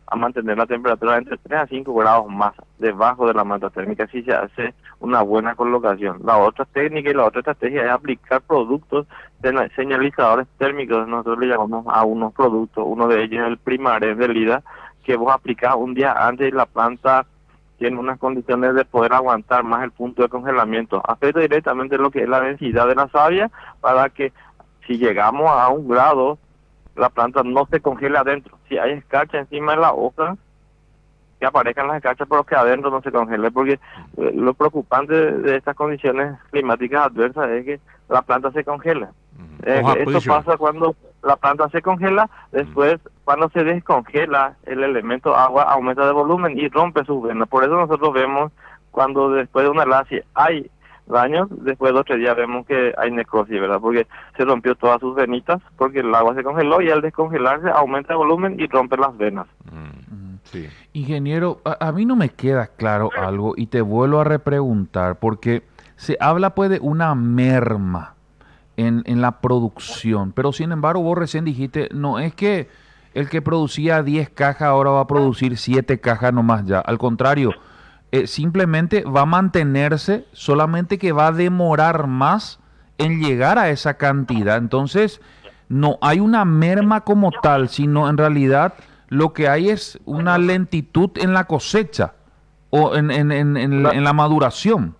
a mantener la temperatura entre 3 a 5 grados más debajo de la manta térmica si se hace una buena colocación. La otra técnica y la otra estrategia es aplicar productos señalizadores térmicos. Nosotros le llamamos a unos productos, uno de ellos es el Primarén de Lida, que vos aplicás un día antes y la planta tiene unas condiciones de poder aguantar más el punto de congelamiento. Afecta directamente lo que es la densidad de la savia para que si llegamos a 1 grado, la planta no se congela adentro. Si hay escarcha encima de la hoja, que aparezcan las escarchas, pero que adentro no se congele, porque lo preocupante de estas condiciones climáticas adversas es que la planta se congela. Esto pasa cuando la planta se congela, después cuando se descongela el elemento agua aumenta de volumen y rompe sus venas. Por eso nosotros vemos cuando después de una helacia hay daños, después de 2 o 3 días vemos que hay necrosis, ¿verdad? Porque se rompió todas sus venitas, porque el agua se congeló y al descongelarse aumenta el volumen y rompe las venas. Sí. Ingeniero, a mí no me queda claro algo y te vuelvo a repreguntar, porque se habla pues de una merma en la producción, pero sin embargo vos recién dijiste, no es que el que producía 10 cajas ahora va a producir 7 cajas nomás ya, al contrario, simplemente va a mantenerse, solamente que va a demorar más en llegar a esa cantidad. Entonces, no hay una merma como tal, sino en realidad lo que hay es una lentitud en la cosecha o en la maduración.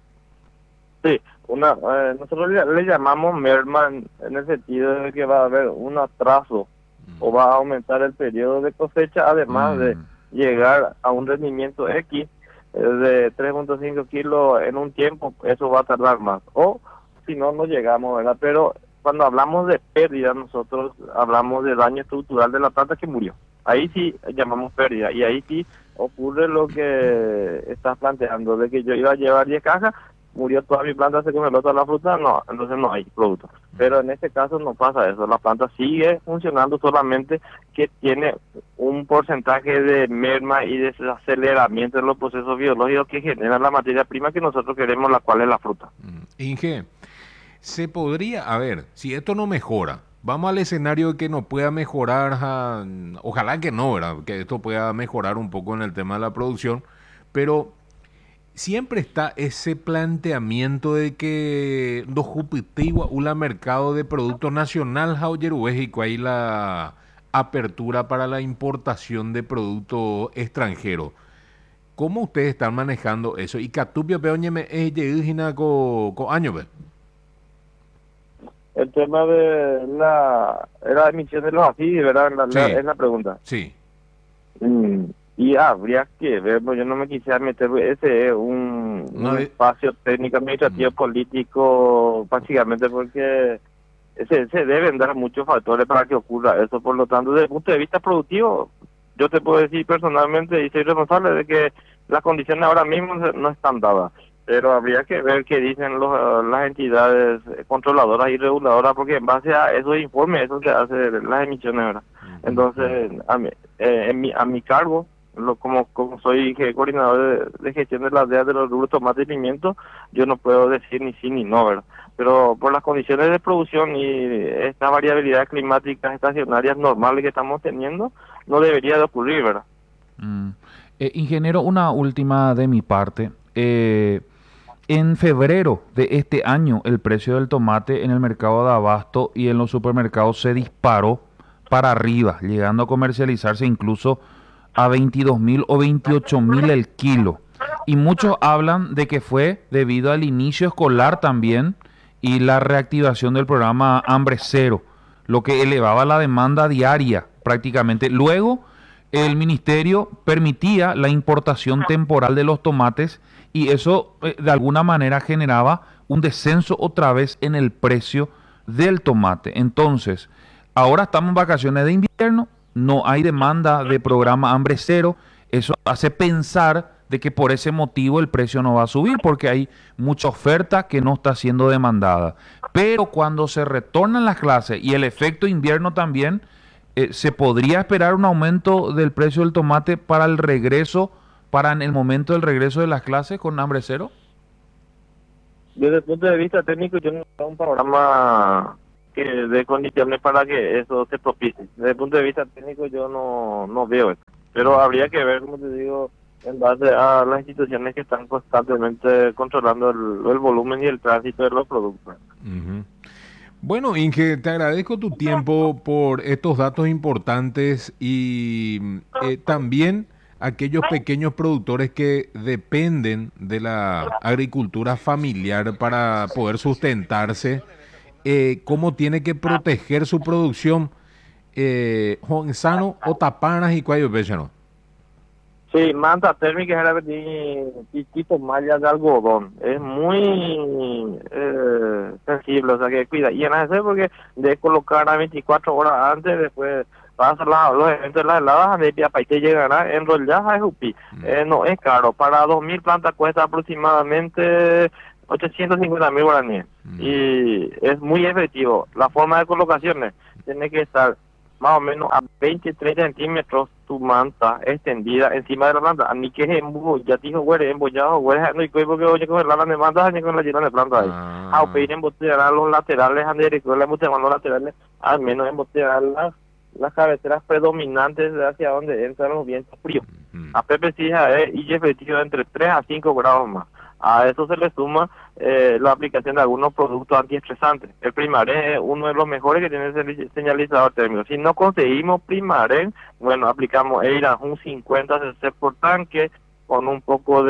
Sí, nosotros le llamamos merma en el sentido de que va a haber un atraso o va a aumentar el periodo de cosecha, además de llegar a un rendimiento X de 3.5 kilos en un tiempo, eso va a tardar más. O si no, no llegamos, ¿verdad? Pero cuando hablamos de pérdida, nosotros hablamos de daño estructural de la planta que murió. Ahí sí llamamos pérdida y ahí sí ocurre lo que estás planteando, de que yo iba a llevar 10 cajas, murió toda mi planta, se congeló toda la fruta, no, entonces no hay producto. Pero en este caso no pasa eso, la planta sigue funcionando, solamente que tiene un porcentaje de merma y desaceleramiento en los procesos biológicos que generan la materia prima que nosotros queremos, la cual es la fruta. Inge, se podría, a ver, si esto no mejora, vamos al escenario de que no pueda mejorar, ojalá que no, ¿verdad? Que esto pueda mejorar un poco en el tema de la producción, pero siempre está ese planteamiento de que dos jupitigua un mercado de producto nacional y hay la apertura para la importación de producto extranjero. ¿Cómo ustedes están manejando eso? Y Catupio peoñeme es con años, ¿ve? El tema de la emisión de los AFID, ¿verdad? Sí. Es la pregunta. Sí. Y habría que ver, pues yo no me quisiera meter, ese es un espacio técnico, administrativo, político, básicamente porque se deben dar muchos factores para que ocurra eso. Por lo tanto, desde el punto de vista productivo, yo te puedo decir personalmente y soy responsable de que las condiciones ahora mismo no están dadas. Pero habría que ver qué dicen las entidades controladoras y reguladoras, porque en base a esos informes, eso se hace las emisiones, ¿verdad? Entonces, a mi cargo, como soy coordinador de gestión de las DEA de los rubros tomate y pimiento, yo no puedo decir ni sí ni no, ¿verdad? Pero por las condiciones de producción y estas variabilidades climáticas estacionarias normales que estamos teniendo, no debería de ocurrir, ¿verdad? Ingeniero, una última de mi parte. En febrero de este año, el precio del tomate en el mercado de abasto y en los supermercados se disparó para arriba, llegando a comercializarse incluso a 22.000 o 28.000 el kilo. Y muchos hablan de que fue debido al inicio escolar también y la reactivación del programa Hambre Cero, lo que elevaba la demanda diaria prácticamente. Luego, el ministerio permitía la importación temporal de los tomates y eso de alguna manera generaba un descenso otra vez en el precio del tomate. Entonces, ahora estamos en vacaciones de invierno, no hay demanda de programa Hambre Cero, eso hace pensar de que por ese motivo el precio no va a subir porque hay mucha oferta que no está siendo demandada. Pero cuando se retornan las clases y el efecto invierno también, ¿se podría esperar un aumento del precio del tomate para el regreso, para en el momento del regreso de las clases con Hambre Cero? Desde el punto de vista técnico, yo no tengo un programa que dé condiciones para que eso se propicie. Desde el punto de vista técnico, yo no veo eso. Pero habría que ver, como te digo, en base a las instituciones que están constantemente controlando el volumen y el tránsito de los productos. Ujú. Bueno, Inge, te agradezco tu tiempo por estos datos importantes y también aquellos pequeños productores que dependen de la agricultura familiar para poder sustentarse, cómo tiene que proteger su producción, Juan Sano o tapanas y cuello no. Sí, manta térmica es la tipo malla de algodón. Es muy sensible, o sea que cuida. Y en ese porque de colocar a 24 horas antes, después vas a los eventos de las heladas, de Piapaite llegará en Rollaja, es UPI. No es caro. Para 2.000 plantas cuesta aproximadamente 850.000 guaraníes. Y es muy efectivo. La forma de colocaciones tiene que estar más o menos a 20-30 centímetros tu manta extendida encima de la planta. A mí que es ya dijo, güey, embollado, güey, no hay que porque oye con la de manta, ni con la llena de planta ahí. A pedir embotellar los laterales, con la embotellar los laterales, al menos embotellar las cabeceras predominantes de hacia donde entran los vientos fríos. A PPC y efectivo entre 3 a 5 grados más. A eso se le suma la aplicación de algunos productos antiestresantes. El Primaren es uno de los mejores que tiene ese señalizador térmico. Si no conseguimos Primaren, bueno, aplicamos EIRA un 50 cc por tanque con un poco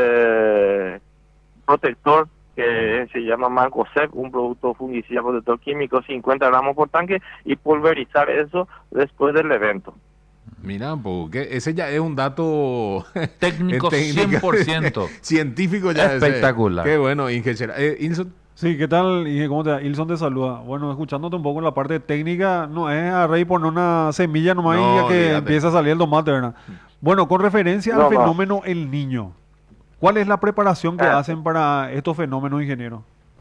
de protector que se llama Mancosep, un producto fungicida protector químico, 50 gramos por tanque, y pulverizar eso después del evento. Mira, porque ese ya es un dato técnico 100%. Científico ya. Espectacular. Qué bueno, Inge. Ilson. Sí, ¿qué tal? Inge, ¿cómo te va? Ilson te saluda. Bueno, escuchándote un poco en la parte técnica, no es a rey poner una semilla nomás y ya que empieza a salir el tomate, ¿verdad? Bueno, con referencia al fenómeno El Niño, ¿cuál es la preparación que hacen para estos fenómenos, ingeniero?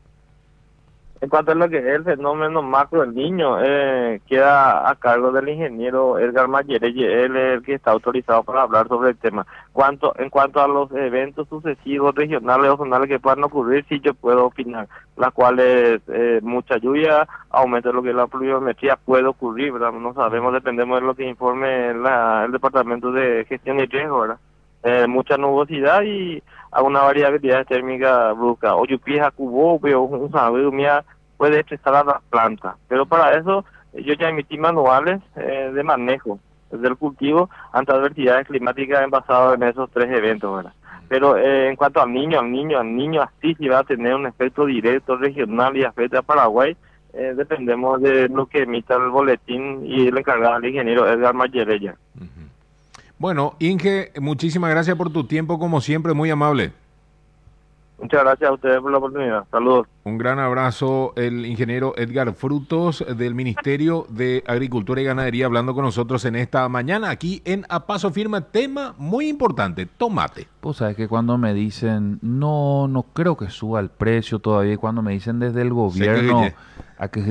En cuanto a lo que es el fenómeno macro del niño, queda a cargo del ingeniero Edgar Mayereye, él es el que está autorizado para hablar sobre el tema. En cuanto a los eventos sucesivos regionales o zonales que puedan ocurrir, sí yo puedo opinar, las cuales mucha lluvia, aumento de lo que es la pluviometría puede ocurrir, ¿verdad? No sabemos, dependemos de lo que informe el Departamento de Gestión y Riesgo, ¿verdad? Mucha nubosidad y alguna variabilidad térmica brusca. O lluvia cubo, pero un sabido mía puede estresar a las plantas. Pero para eso yo ya emití manuales de manejo del cultivo ante adversidades climáticas basadas en esos 3 eventos, ¿verdad? Pero en cuanto al niño así sí va a tener un efecto directo regional y afecta a Paraguay. Dependemos de lo que emita el boletín y el encargado del ingeniero Edgar Mayerella. Bueno, Inge, muchísimas gracias por tu tiempo, como siempre, muy amable. Muchas gracias a ustedes por la oportunidad. Saludos. Un gran abrazo, el ingeniero Edgar Frutos del Ministerio de Agricultura y Ganadería, hablando con nosotros en esta mañana aquí en A Paso Firme. Tema muy importante, tomate. Pues sabes que cuando me dicen, no creo que suba el precio todavía, y cuando me dicen desde el gobierno, a que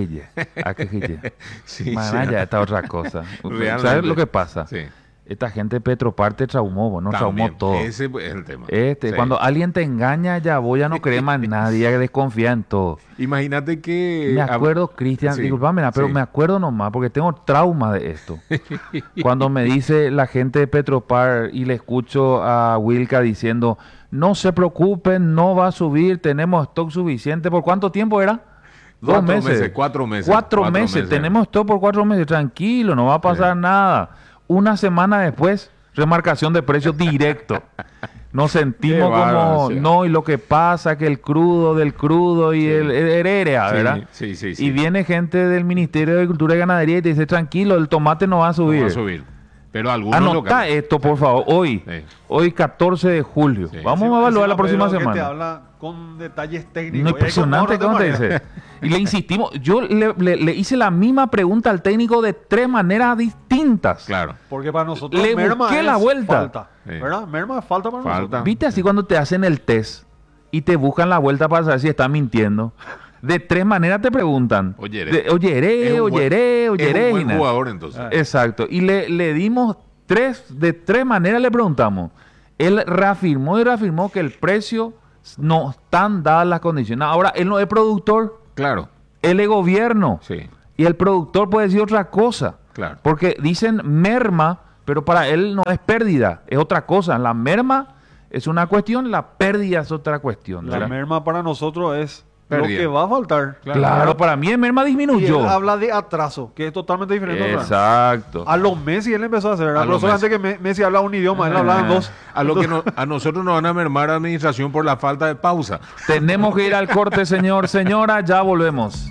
sí, maná, ya está otra cosa. ¿Sabes lo que pasa? Sí. Esta gente de Petropar te traumó, ¿no? Traumó todo. Ese es el tema. Sí. Cuando alguien te engaña, ya no crees más en nadie, ya desconfía en todo. Imagínate que... Me acuerdo, Cristian, disculpame, pero me acuerdo nomás, porque tengo trauma de esto. Cuando me dice la gente de Petropar y le escucho a Wilka diciendo, no se preocupen, no va a subir, tenemos stock suficiente. ¿Por cuánto tiempo era? 2 meses. 4 meses. 4 meses. Tenemos stock por 4 meses. Tranquilo, no va a pasar nada. Una semana después, remarcación de precios directo. Nos sentimos como, no, y lo que pasa, que el crudo del crudo y el hererea, ¿verdad? Sí. Y viene gente del Ministerio de Agricultura y Ganadería y te dice, tranquilo, el tomate no va a subir. No va a subir. Pero algunos anota esto, por favor, hoy 14 de julio. Vamos a evaluar la próxima semana. Que te habla con detalles técnicos. No, impresionante, ¿cómo te dice? Y le insistimos, yo le hice la misma pregunta al técnico de 3 maneras distintas. Claro. Porque para nosotros le busqué la vuelta. Falta, ¿verdad? Merma es falta para nosotros. ¿Viste así cuando te hacen el test y te buscan la vuelta para saber si estás mintiendo? De 3 maneras te preguntan. Oyeré. Es un buen jugador, entonces. Exacto. Y le dimos de 3 maneras le preguntamos. Él reafirmó que el precio no están dadas las condiciones. Ahora, él no es productor. Claro. Él es gobierno. Sí. Y el productor puede decir otra cosa. Claro. Porque dicen merma pero para él no es pérdida, es otra cosa. La merma es una cuestión, la pérdida es otra cuestión. La ¿verdad? merma para nosotros es Pérdida. lo que va a faltar. Claro, para mí el merma Y disminuyó. él habla de atraso, que es totalmente diferente. ¿Verdad? Exacto. A los Messi él empezó a hacer, ¿verdad? A Pero los solamente que Messi habla un idioma, él hablaba en dos. A nosotros nos van a mermar la administración por la falta de pausa. Tenemos que ir al corte, señor, señora, ya volvemos.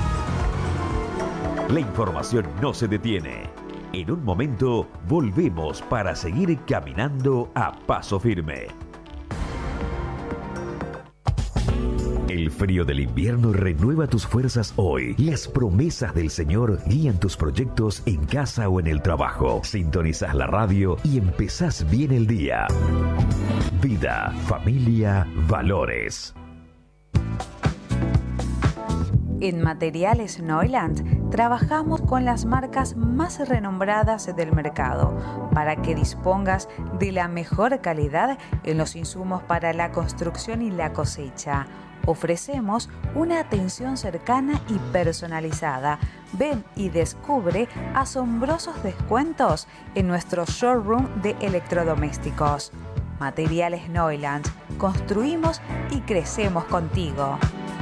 La información no se detiene. En un momento volvemos para seguir caminando a paso firme. El frío del invierno renueva tus fuerzas hoy. Las promesas del Señor guían tus proyectos en casa o en el trabajo. Sintonizas la radio y empezás bien el día. Vida, familia, valores. En Materiales Neuland trabajamos con las marcas más renombradas del mercado para que dispongas de la mejor calidad en los insumos para la construcción y la cosecha. Ofrecemos una atención cercana y personalizada. Ven y descubre asombrosos descuentos en nuestro showroom de electrodomésticos. Materiales Neuland. Construimos y crecemos contigo.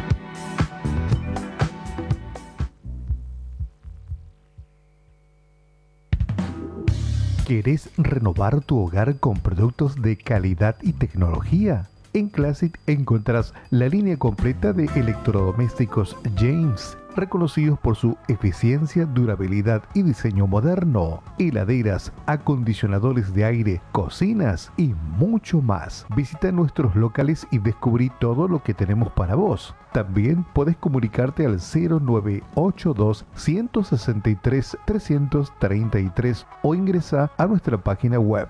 ¿Querés renovar tu hogar con productos de calidad y tecnología? En Classic encontrarás la línea completa de electrodomésticos James, reconocidos por su eficiencia, durabilidad y diseño moderno. Heladeras, acondicionadores de aire, cocinas y mucho más. Visita nuestros locales y descubrí todo lo que tenemos para vos. También puedes comunicarte al 0982 163 333 o ingresa a nuestra página web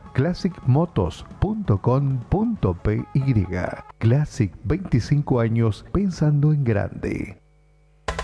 classicmotos.com.py. Classic, 25 años pensando en grande.